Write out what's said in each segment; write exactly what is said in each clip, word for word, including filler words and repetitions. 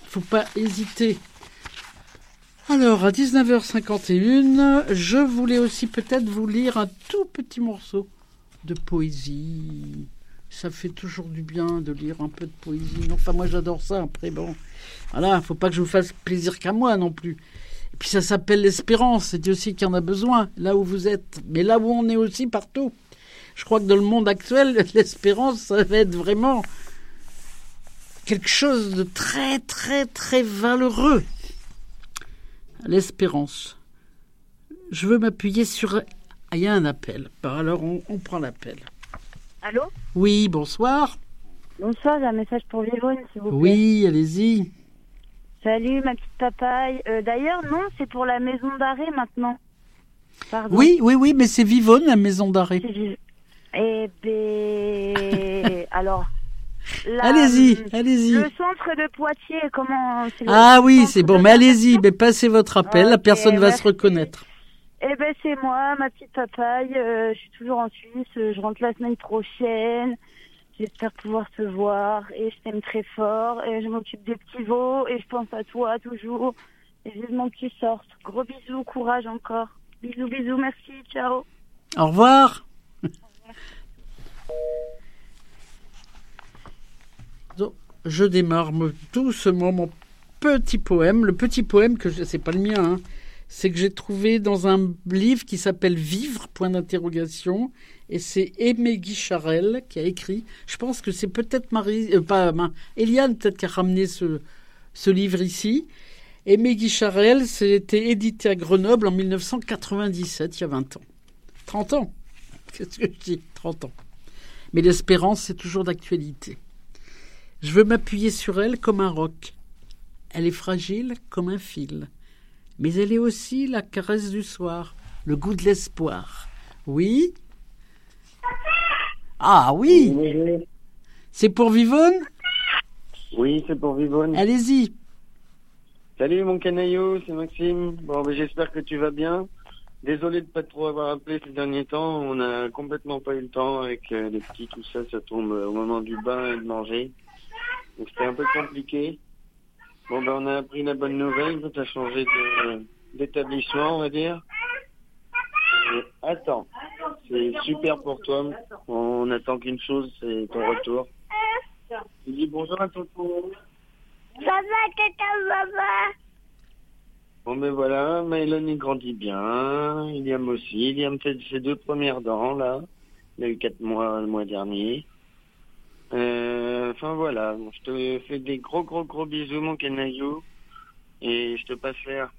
faut pas hésiter. Alors, à dix-neuf heures cinquante et un, je voulais aussi peut-être vous lire un tout petit morceau de poésie. Ça fait toujours du bien de lire un peu de poésie. Enfin, moi, j'adore ça. Après, bon, voilà, faut pas que je vous fasse plaisir qu'à moi non plus. Et puis, ça s'appelle l'espérance. C'est Dieu aussi qui en a besoin, là où vous êtes. Mais là où on est aussi, partout. Je crois que dans le monde actuel, l'espérance, ça va être vraiment quelque chose de très, très, très valeureux. L'espérance. Je veux m'appuyer sur... Ah, il y a un appel. Alors, on, on prend l'appel. Allô ? Oui, bonsoir. Bonsoir, j'ai un message pour Vivonne, s'il vous plaît. Oui, allez-y. Salut, ma petite papaye. Euh, d'ailleurs, non, c'est pour la maison d'arrêt maintenant. Pardon. Oui, oui, oui, mais c'est Vivonne, la maison d'arrêt. Viv... Eh ben... Alors... La... Allez-y, allez-y. Le centre de Poitiers, comment... C'est le... Ah oui, c'est bon, mais allez-y, mais passez votre appel, okay, la personne va merci. se reconnaître. Eh ben c'est moi, ma petite papaye, euh, je suis toujours en Suisse, euh, je rentre la semaine prochaine, j'espère pouvoir te voir, et je t'aime très fort, et je m'occupe des petits veaux, et je pense à toi toujours, et vivement que tu sortes. Gros bisous, courage encore. Bisous, bisous, merci, ciao. Au revoir. Au revoir. Donc, je démarre doucement mon petit poème, le petit poème que je, c'est pas le mien, hein. C'est que j'ai trouvé dans un livre qui s'appelle Vivre, point d'interrogation, et c'est Aimé Guicharel qui a écrit. Je pense que c'est peut-être Marie, euh, pas euh, Eliane peut-être qui a ramené ce, ce livre ici. Aimé Guicharel, c'était édité à Grenoble en dix-neuf cent quatre-vingt-dix-sept, il y a vingt ans. trente ans. Qu'est-ce que je dis ? trente ans. Mais l'espérance, c'est toujours d'actualité. Je veux m'appuyer sur elle comme un roc. Elle est fragile comme un fil. Mais elle est aussi la caresse du soir, le goût de l'espoir. Oui ? Ah oui, oui. C'est pour Vivonne ? Oui, c'est pour Vivonne. Allez-y. Salut mon canaillou, c'est Maxime. Bon, ben, j'espère que tu vas bien. Désolé de pas trop avoir appelé ces derniers temps. On a complètement pas eu le temps avec euh, les petits, tout ça. Ça tombe euh, au moment du bain et de manger. Donc c'était un peu compliqué. Bon, ben, on a appris la bonne nouvelle, tu as changé de, d'établissement, on va dire. Et attends, c'est super pour toi. On attend qu'une chose, c'est ton retour. Tu dis bonjour à tonton. Papa, tata, papa. Bon, ben voilà, Maëlon, il grandit bien. Iliam aussi. Iliam fait ses deux premières dents, là. Il a eu quatre mois le mois dernier. Euh, enfin voilà, bon, je te fais des gros gros gros bisous mon canaillou et je te passe l'air.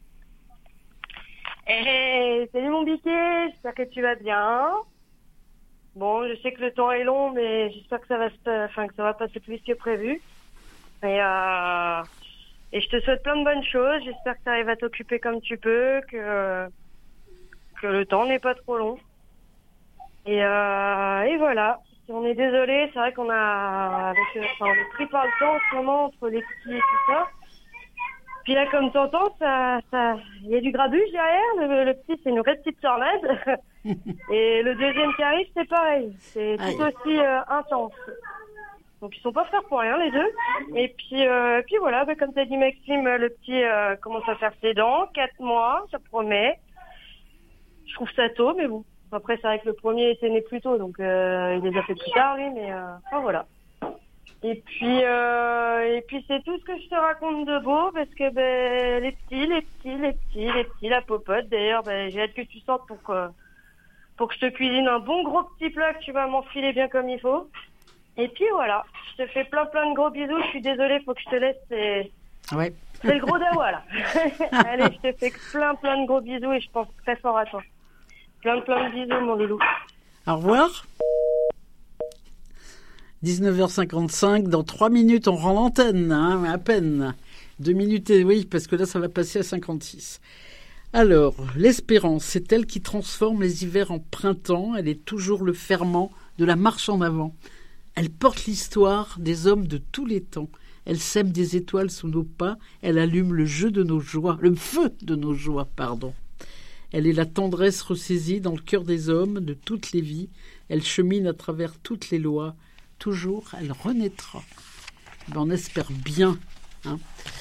Hey, salut mon biquet, j'espère que tu vas bien. Bon, je sais que le temps est long, mais j'espère que ça va se, enfin que ça va passer plus vite que prévu. Et euh, et je te souhaite plein de bonnes choses. J'espère que tu arrives à t'occuper comme tu peux, que que le temps n'est pas trop long. Et euh, et voilà. On est désolé, c'est vrai qu'on a, avec, enfin, on est pris par le temps en ce moment entre les petits et tout ça. Puis là, comme t'entends, ça, ça, il y a du grabuge derrière. Le, le petit, c'est une vraie petite tornade. Et le deuxième qui arrive, c'est pareil. C'est tout aussi euh, intense. Donc ils sont pas frères pour rien les deux. Et puis, euh, puis voilà, bah, comme t'as dit Maxime, le petit euh, commence à faire ses dents, quatre mois, ça promet. Je trouve ça tôt, mais bon. Après, c'est vrai que le premier était né plus tôt, donc euh, il les a fait plus tard, lui, mais euh, enfin voilà. Et puis, euh, et puis c'est tout ce que je te raconte de beau, parce que ben les petits, les petits, les petits, les petits, la popote. D'ailleurs, ben j'ai hâte que tu sortes pour que pour que je te cuisine un bon gros petit plat que tu vas m'enfiler bien comme il faut. Et puis voilà, je te fais plein plein de gros bisous. Je suis désolée, faut que je te laisse. C'est ouais. C'est le gros dawa là. Allez, je te fais plein plein de gros bisous et je pense très fort à toi. Plein plein de bisous, mon loulou. Au revoir. dix-neuf heures cinquante-cinq, dans trois minutes, on rend l'antenne, hein, à peine. Deux minutes, et oui, parce que là, ça va passer à cinquante-six. Alors, l'espérance, c'est elle qui transforme les hivers en printemps. Elle est toujours le ferment de la marche en avant. Elle porte l'histoire des hommes de tous les temps. Elle sème des étoiles sous nos pas. Elle allume le jeu de nos joies, le feu de nos joies, pardon. Elle est la tendresse ressaisie dans le cœur des hommes, de toutes les vies. Elle chemine à travers toutes les lois. Toujours, elle renaîtra. Ben, on espère bien. Hein.